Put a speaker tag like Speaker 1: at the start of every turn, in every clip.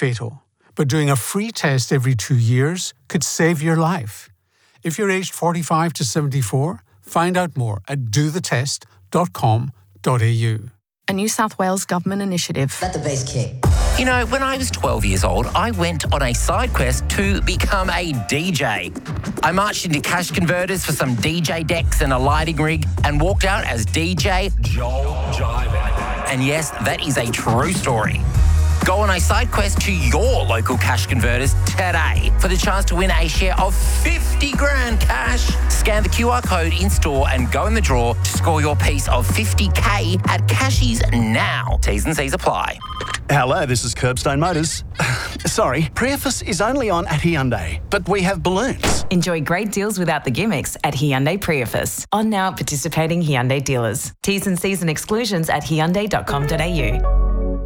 Speaker 1: fatal, but doing a free test every 2 years could save your life. If you're aged 45 to 74, find out more at dothetest.com.au.
Speaker 2: A New South Wales government initiative.
Speaker 3: Let the bass kick.
Speaker 4: You know, when I was 12 years old, I went on a side quest to become a DJ. I marched into cash converters for some DJ decks and a lighting rig and walked out as DJ Joel Jiven. And yes, that is a true story. Go on a side quest to your local cash converters today for the chance to win a share of 50 grand cash. Scan the QR code in store and go in the draw to score your piece of 50K at Cashies now. T's and C's apply.
Speaker 5: Hello, this is Curbstone Motors. Sorry, Prius is only on at Hyundai, but we have balloons.
Speaker 6: Enjoy great deals without the gimmicks at Hyundai Prius. On now at participating Hyundai dealers. T's and C's and exclusions at hyundai.com.au.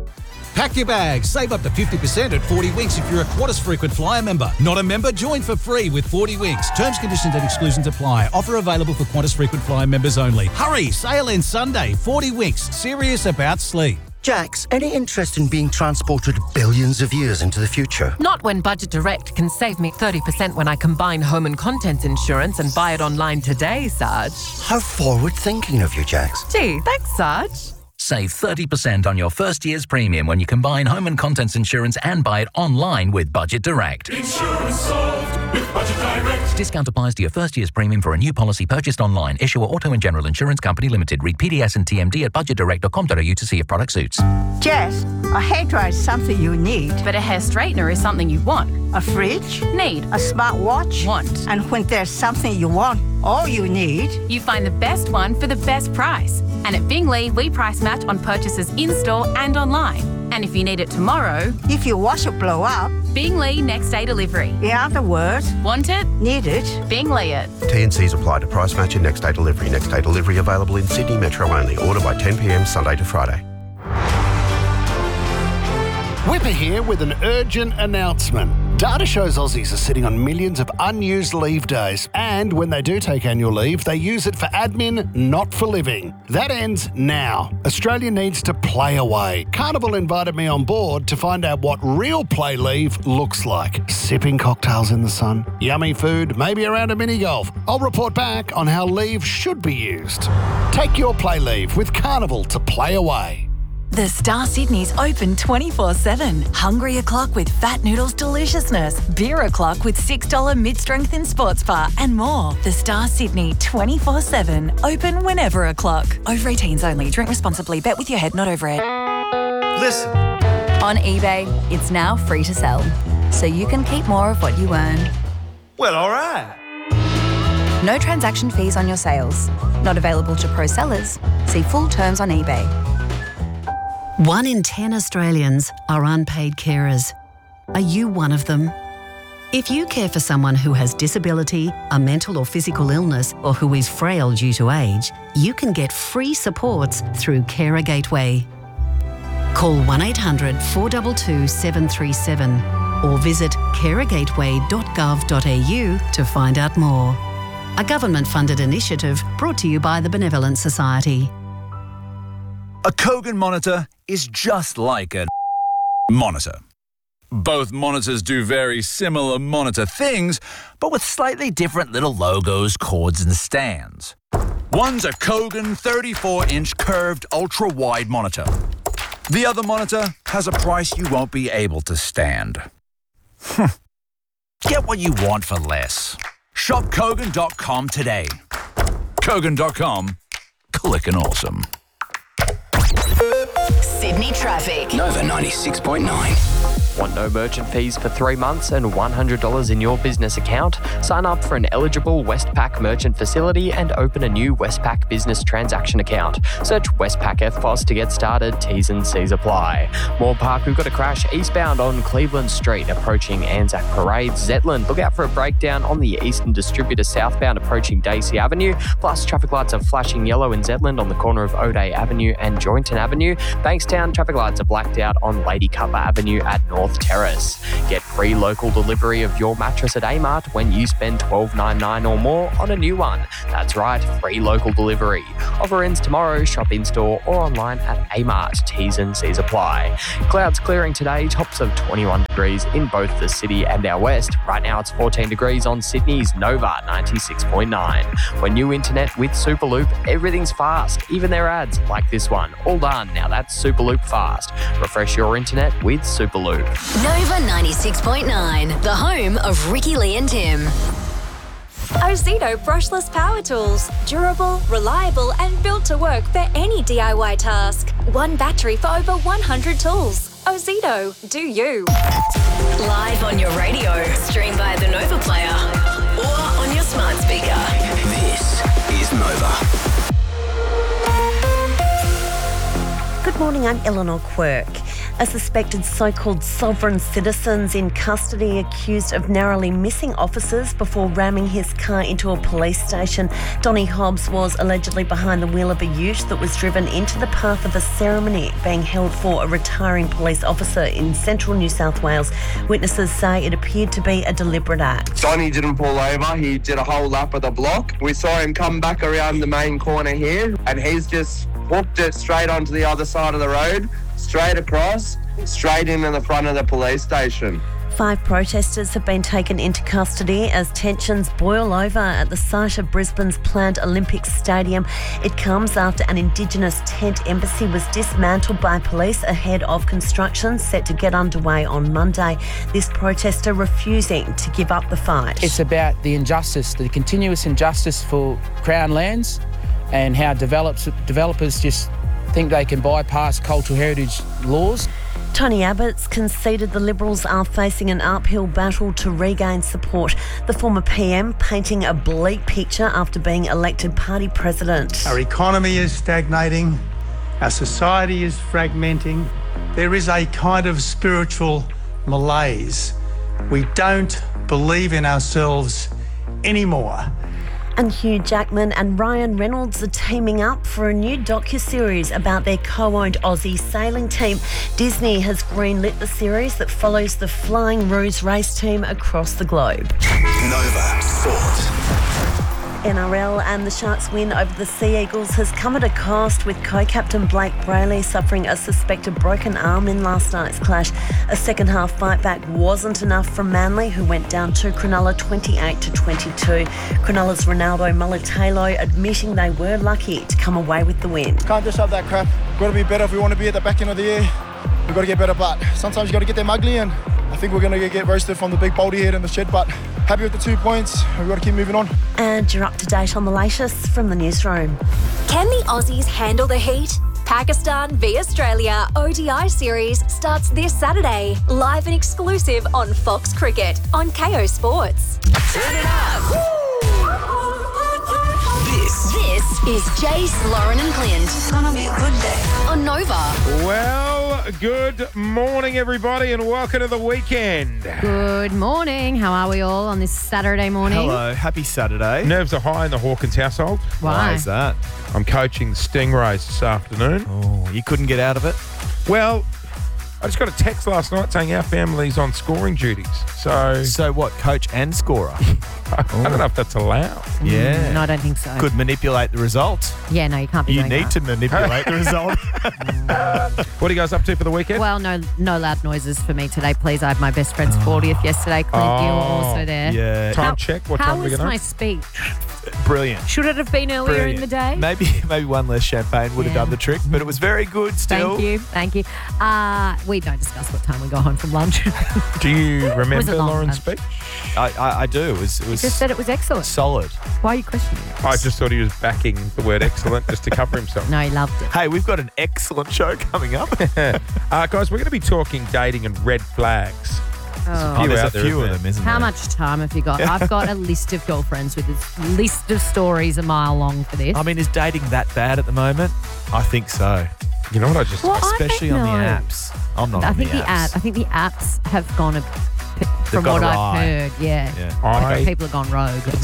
Speaker 7: Pack your bags. Save up to 50% at 40 Winks if you're a Qantas frequent flyer member. Not a member? Join for free with 40 Winks. Terms, conditions and exclusions apply. Offer available for Qantas frequent flyer members only. Hurry! Sale ends Sunday. 40 Winks. Serious about sleep.
Speaker 8: Jax, any interest in being transported billions of years into the future?
Speaker 9: Not when Budget Direct can save me 30% when I combine home and contents insurance and buy it online today, Sarge.
Speaker 8: How forward-thinking of you, Jax.
Speaker 9: Gee, thanks, Sarge.
Speaker 10: Save 30% on your first year's premium when you combine home and contents insurance and buy it online with Budget Direct.
Speaker 11: Insurance solved with Budget Direct.
Speaker 10: Discount applies to your first year's premium for a new policy purchased online. Issuer Auto and General Insurance Company Limited. Read PDS and TMD at budgetdirect.com.au to see if product suits.
Speaker 12: Jess, a hairdryer is something you need.
Speaker 2: But a hair straightener is something you want.
Speaker 12: A fridge?
Speaker 2: Need.
Speaker 12: A smartwatch?
Speaker 2: Want.
Speaker 12: And when there's something you want, all you need,
Speaker 2: you find the best one for the best price. And at Bingley, we price match on purchases in-store and online. And if you need it tomorrow,
Speaker 12: if your washer blow up,
Speaker 2: Bingley next day delivery.
Speaker 12: In other words,
Speaker 2: want it?
Speaker 12: Need it?
Speaker 2: Bingley it.
Speaker 13: T&Cs apply to price match and next day delivery. Next day delivery available in Sydney Metro only. Order by 10 p.m. Sunday to Friday.
Speaker 14: Whipper here with an urgent announcement. Data shows Aussies are sitting on millions of unused leave days, and when they do take annual leave, they use it for admin, not for living. That ends now. Australia needs to play away. Carnival invited me on board to find out what real play leave looks like. Sipping cocktails in the sun, yummy food, maybe around a mini golf. I'll report back on how leave should be used. Take your play leave with Carnival to play away.
Speaker 15: The Star Sydney's open 24/7. Hungry o'clock with Fat Noodles deliciousness. Beer o'clock with $6 mid-strength in sports bar and more. The Star Sydney 24/7. Open whenever o'clock. Over 18s only. Drink responsibly. Bet with your head, not over it.
Speaker 16: Listen. On eBay, it's now free to sell, so you can keep more of what you earn. Well, all right. No transaction fees on your sales. Not available to pro sellers. See full terms on eBay.
Speaker 17: 1 in 10 Australians are unpaid carers. Are you one of them? If you care for someone who has disability, a mental or physical illness, or who is frail due to age, you can get free supports through Carer Gateway. Call 1-800-422-737 or visit carergateway.gov.au to find out more. A government-funded initiative brought to you by the Benevolent Society.
Speaker 18: A Kogan monitor is just like a monitor. Both monitors do very similar monitor things, but with slightly different little logos, cords and stands. One's a Kogan 34-inch curved ultra-wide monitor. The other monitor has a price you won't be able to stand. Get what you want for less. Shop Kogan.com today. Kogan.com. Clickin' awesome.
Speaker 15: Sydney traffic.
Speaker 19: Nova 96.9.
Speaker 20: Want no merchant fees for 3 months and $100 in your business account? Sign up for an eligible Westpac merchant facility and open a new Westpac business transaction account. Search Westpac FBOS to get started. T's and C's apply. Moore Park, we've got a crash eastbound on Cleveland Street approaching Anzac Parade. Zetland, look out for a breakdown on the Eastern Distributor southbound approaching Daisy Avenue. Plus, traffic lights are flashing yellow in Zetland on the corner of O'Day Avenue and Joynton Avenue. Bankstown, traffic lights are blacked out on Lady Cuppa Avenue at North North Terrace. Get free local delivery of your mattress at Amart when you spend $12.99 or more on a new one. That's right, free local delivery. Offer ends tomorrow. Shop in-store or online at Amart. T's and C's apply. Clouds clearing today. Tops of 21 degrees in both the city and our west. Right now it's 14 degrees on Sydney's Nova 96.9. When new internet with Superloop, everything's fast. Even their ads, like this one. All done. Now that's Superloop fast. Refresh your internet with Superloop.
Speaker 3: Nova 96.9, the home of Ricky Lee and Tim.
Speaker 19: Ozito brushless power tools. Durable, reliable and built to work for any DIY task. One battery for over 100 tools. Ozito, do you.
Speaker 3: Live on your radio, stream via the Nova Player or on your smart speaker.
Speaker 8: This is Nova.
Speaker 21: Good morning, I'm Eleanor Quirk. A suspected so-called sovereign citizen's in custody accused of narrowly missing officers before ramming his car into a police station. Donny Hobbs was allegedly behind the wheel of a ute that was driven into the path of a ceremony being held for a retiring police officer in central New South Wales. Witnesses say it appeared to be a deliberate act.
Speaker 22: Donny didn't pull over, he did a whole lap of the block. We saw him come back around the main corner here and he's just hooked it straight onto the other side of the road, straight across, straight into the front of the police station.
Speaker 21: 5 protesters have been taken into custody as tensions boil over at the site of Brisbane's planned Olympic Stadium. It comes after an Indigenous tent embassy was dismantled by police ahead of construction set to get underway on Monday. This protester refusing to give up the fight.
Speaker 23: It's about the injustice, the continuous injustice for Crown lands and how developers just think they can bypass cultural heritage laws.
Speaker 21: Tony Abbott's conceded the Liberals are facing an uphill battle to regain support. The former PM painting a bleak picture after being elected party president.
Speaker 24: Our economy is stagnating. Our society is fragmenting. There is a kind of spiritual malaise. We don't believe in ourselves anymore.
Speaker 21: And Hugh Jackman and Ryan Reynolds are teaming up for a new docuseries about their co-owned Aussie sailing team. Disney has greenlit the series that follows the Flying Roos race team across the globe.
Speaker 8: Nova Sport.
Speaker 21: NRL and the Sharks' win over the Sea Eagles has come at a cost, with co-captain Blake Brayley suffering a suspected broken arm in last night's clash. A second-half fight-back wasn't enough from Manly, who went down to Cronulla 28-22. Cronulla's Ronaldo Mulitalo admitting they were lucky to come away with the win.
Speaker 25: Can't just have that crap. Got to be better if we want to be at the back end of the year. We've got to get better, but sometimes you got to get them ugly, and I think we're going to get roasted from the big baldy head in the shed, but happy with the 2 points. We've got to keep moving on.
Speaker 21: And you're up to date on the latest from the newsroom.
Speaker 19: Can the Aussies handle the heat? Pakistan v Australia ODI series starts this Saturday, live and exclusive on Fox Cricket on KO Sports.
Speaker 3: Turn it up. This is Jace, Lauren and Clint. It's gonna be a good day on Nova.
Speaker 26: Well, good morning, everybody, and welcome to the weekend.
Speaker 27: Good morning. How are we all on this Saturday morning?
Speaker 28: Hello. Happy Saturday.
Speaker 26: Nerves are high in the Hawkins household.
Speaker 27: Why
Speaker 28: is that?
Speaker 26: I'm coaching the Stingrays this afternoon.
Speaker 28: Oh, you couldn't get out of it?
Speaker 26: Well, I just got a text last night saying our family's on scoring duties.
Speaker 28: So what, coach and scorer?
Speaker 26: I don't know if that's allowed.
Speaker 28: Yeah.
Speaker 27: No, I don't think so.
Speaker 28: Could manipulate the result.
Speaker 27: Yeah, no, you can't be
Speaker 28: You
Speaker 27: doing
Speaker 28: need
Speaker 27: that.
Speaker 28: to manipulate the result.
Speaker 26: What are you guys up to for the weekend?
Speaker 27: Well, no loud noises for me today, please. I had my best friend's 40th yesterday. Clint, you were also there.
Speaker 28: Yeah.
Speaker 26: Time check. What
Speaker 27: How
Speaker 26: time are we
Speaker 27: was
Speaker 26: going
Speaker 27: my
Speaker 26: on?
Speaker 27: speech?
Speaker 28: Brilliant.
Speaker 27: Should it have been earlier in the day?
Speaker 28: Maybe one less champagne would have done the trick, but it was very good still.
Speaker 27: Thank you. We don't discuss what time we go home from lunch.
Speaker 26: Do you
Speaker 27: Was
Speaker 26: remember
Speaker 27: it long
Speaker 26: Lauren's
Speaker 27: lunch?
Speaker 26: speech?
Speaker 28: I do. It was
Speaker 27: You just said it was excellent.
Speaker 28: solid.
Speaker 27: Why are you questioning it?
Speaker 26: I just thought he was backing the word excellent just to cover himself.
Speaker 27: No, he loved it.
Speaker 28: Hey, we've got an excellent show coming up.
Speaker 26: Guys, we're going to be talking dating and red flags.
Speaker 28: There's a few of them, isn't there?
Speaker 27: How much time have you got? I've got a list of girlfriends with a list of stories a mile long for this.
Speaker 28: I mean, is dating that bad at the moment? I think so.
Speaker 26: You know what I just...
Speaker 27: Well,
Speaker 28: Especially on the
Speaker 27: no.
Speaker 28: apps. I'm not
Speaker 27: I
Speaker 28: on
Speaker 27: think
Speaker 28: the apps.
Speaker 27: I think the apps have gone from
Speaker 28: gone
Speaker 27: what
Speaker 28: awry.
Speaker 27: I've heard. Yeah.
Speaker 26: I
Speaker 27: People have gone rogue on the apps.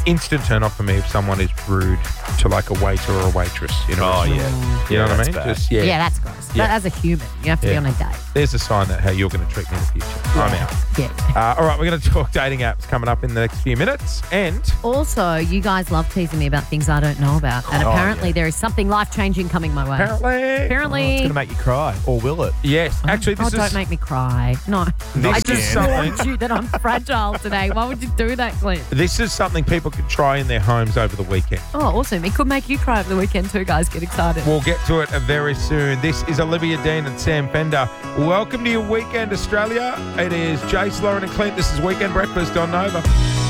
Speaker 26: instant turn off for me if someone is rude to like a waiter or a waitress. You know?
Speaker 28: Oh, yeah.
Speaker 26: You know what I mean?
Speaker 28: bad.
Speaker 26: Just,
Speaker 27: Yeah, that's gross.
Speaker 26: Yeah.
Speaker 27: As a human, you have to be on a date.
Speaker 26: There's a sign that how you're going to treat me in the future. I'm out.
Speaker 27: Yeah.
Speaker 26: All right, we're going to talk dating apps coming up in the next few minutes. And
Speaker 27: Also, you guys love teasing me about things I don't know about. And apparently there is something life-changing coming my way. Apparently.
Speaker 28: It's going to make you cry. Or will it?
Speaker 26: Yes. Actually, this is...
Speaker 27: don't make me cry. No.
Speaker 26: This
Speaker 27: I
Speaker 26: is
Speaker 27: just
Speaker 26: something-
Speaker 27: warned you that I'm fragile today. Why would you do that, Clint?
Speaker 26: This is something people could try in their homes over the weekend.
Speaker 27: Oh, awesome. It could make you cry over the weekend too, guys. Get excited.
Speaker 26: We'll get to it very soon. This is Olivia Dean and Sam Fender. Welcome to your weekend, Australia. It is Jace, Lauren and Clint. This is Weekend Breakfast on Nova.